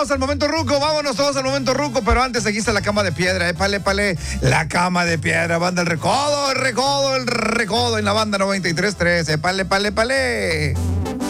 vámonos al momento ruco, vámonos todos al momento ruco, pero antes aquí está la cama de piedra, épale, la cama de piedra, banda el recodo en la banda 93.3, épale.